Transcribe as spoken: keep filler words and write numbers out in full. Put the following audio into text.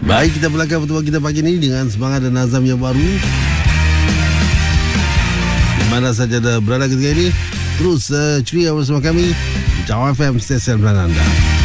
Baik, kita mulakan pertemuan kita pagi ini dengan semangat dan azam yang baru. Di mana saja anda berada ketika ini, terus uh, ceria bersama kami Jawab F M, stesen bersama anda.